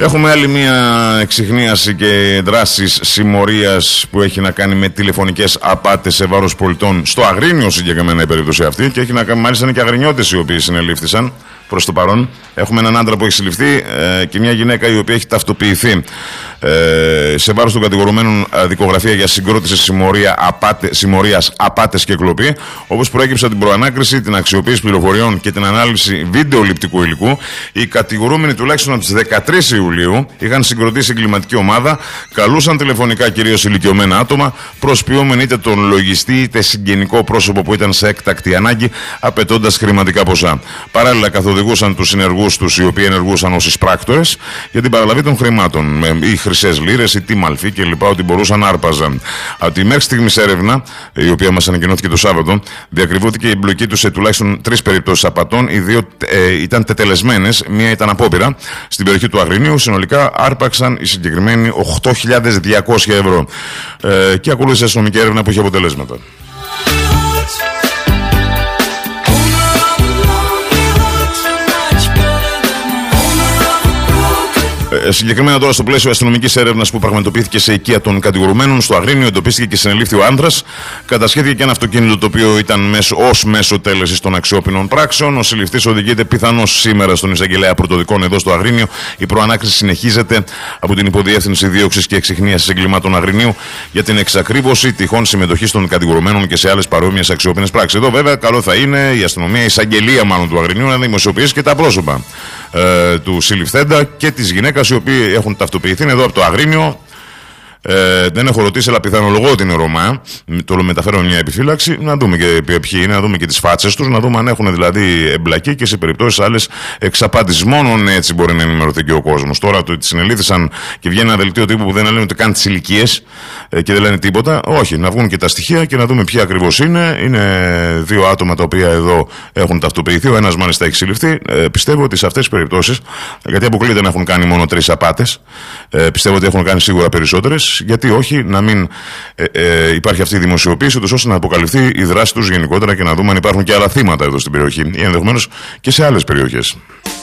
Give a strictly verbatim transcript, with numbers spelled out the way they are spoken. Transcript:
Έχουμε άλλη μια εξιχνίαση και δράσεις συμμορίας που έχει να κάνει με τηλεφωνικές απάτες σε βάρος πολιτών, στο Αγρίνιο συγκεκριμένα η περίπτωση αυτή, και έχει να κάνει, μάλιστα είναι και αγρινιώτες οι οποίοι συνελήφθησαν προς το παρόν. Έχουμε έναν άντρα που έχει συλληφθεί ε, και μια γυναίκα η οποία έχει ταυτοποιηθεί ε, σε βάρος των κατηγορουμένων ε, δικογραφία για συγκρότηση συμμορία, απάτε, συμμορίας, απάτες και κλοπή, όπως προέκυψε από την προανάκριση, την αξιοποίηση πληροφοριών και την ανάλυση βιντεοληπτικού υλικού. Οι κατηγορούμενοι τουλάχιστον από τις δεκατρείς Ιουλίου είχαν συγκροτήσει εγκληματική ομάδα, καλούσαν τηλεφωνικά κυρίως ηλικιωμένα άτομα, προσποιούμενοι είτε τον λογιστή είτε συγγενικό πρόσωπο που ήταν σε έκτακτη ανάγκη, απαιτώντας χρηματικά ποσά. Παράλληλα, καθοδηγούσαν τους συνεργούς τους, οι οποίοι ενεργούσαν ως εισπράκτορες, για την παραλαβή των χρημάτων, με ή χρυσές λίρες ή τι μαλφή κλπ. Ότι μπορούσαν άρπαζαν. Από τη μέχρι στιγμής έρευνα, η οποία μας ανακοινώθηκε το Σάββατο, διακριβώθηκε η εμπλοκή τους σε τουλάχιστον τρεις περιπτώσεις απατών. Οι δύο ε, ήταν τετελεσμένες, μία ήταν απόπειρα. Στην περιοχή του Αγρινίου συνολικά άρπαξαν οι συγκεκριμένοι οκτώ χιλιάδες διακόσια ευρώ. Ε, και ακολούθησε αστυνομική έρευνα που είχε αποτελέσματα. Ε, συγκεκριμένα τώρα στο πλαίσιο αστυνομικής έρευνας που πραγματοποιήθηκε σε οικία των κατηγορουμένων στο Αγρίνιο, εντοπίστηκε και συνελήφθη ο άνδρας. Κατασχέθηκε και ένα αυτοκίνητο το οποίο ήταν μέσω, ως μέσο τέλεσης των αξιόπινων πράξεων. Ο συλληφθής οδηγείται πιθανώς σήμερα στον εισαγγελέα πρωτοδικών εδώ στο Αγρίνιο. Η προανάκριση συνεχίζεται από την Υποδιεύθυνση Δίωξης και Εξιχνίασης Εγκλημάτων Αγρινίου για την εξακρίβωση τυχόν συμμετοχής των κατηγορουμένων και σε άλλες παρόμοιες αξιόπινες πράξεις. Εδώ βέβαια καλό θα είναι η αστυνομία, η εισαγγελία μάλλον του Αγρινίου, να δημοσιοποιήσει και τα πρόσωπα ε, του συλληφθέντα και της γυναίκας, οι οποίοι έχουν ταυτοποιηθεί εδώ από το Αγρίνιο. Ε, δεν έχω ρωτήσει, αλλά πιθανολογώ ότι είναι Ρωμά. Το μεταφέρω μια επιφύλαξη. Να δούμε και ποιοι είναι, να δούμε και τις φάτσες τους, να δούμε αν έχουν δηλαδή εμπλακεί και σε περιπτώσεις άλλες εξαπάτης. Μόνον έτσι μπορεί να ενημερωθεί και ο κόσμος. Τώρα το ότι συνελήφθησαν και βγαίνει ένα δελτίο τύπου που δεν λένε ούτε καν τις ηλικίες ε, και δεν λένε τίποτα. Όχι, να βγουν και τα στοιχεία και να δούμε ποιοι ακριβώς είναι. Είναι δύο άτομα τα οποία εδώ έχουν ταυτοποιηθεί. Ο ένας μάλιστα έχει συλληφθεί. Ε, πιστεύω ότι σε αυτές τις περιπτώσεις, γιατί αποκλείται να έχουν κάνει μόνο τρεις απάτες, ε, πιστεύω ότι έχουν κάνει σίγουρα περισσότερες. Γιατί όχι να μην ε, ε, υπάρχει αυτή η δημοσιοποίηση, ούτως ώστε να αποκαλυφθεί η δράση τους γενικότερα και να δούμε αν υπάρχουν και άλλα θύματα εδώ στην περιοχή ή ενδεχομένως και σε άλλες περιοχές.